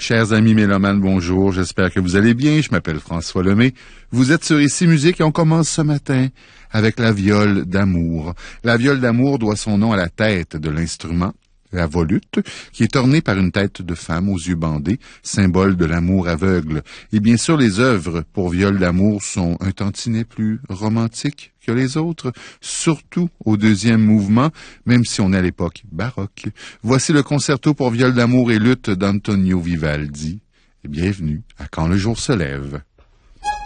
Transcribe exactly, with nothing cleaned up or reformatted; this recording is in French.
Chers amis mélomanes, bonjour, j'espère que vous allez bien, je m'appelle François Lemay. Vous êtes sur Ici Musique et on commence ce matin avec la viole d'amour. La viole d'amour doit son nom à la tête de l'instrument, la volute, qui est ornée par une tête de femme aux yeux bandés, symbole de l'amour aveugle. Et bien sûr, les œuvres pour viole d'amour sont un tantinet plus romantiques que les autres, surtout au deuxième mouvement, même si on est à l'époque baroque. Voici le concerto pour viole d'amour et luth d'Antonio Vivaldi. Et bienvenue à Quand le jour se lève.